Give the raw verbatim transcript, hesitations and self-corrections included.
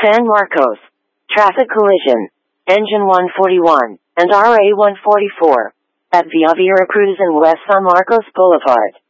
San Marcos. Traffic collision. Engine one forty-one and R A one forty-four at Via Veracruz and West San Marcos Boulevard.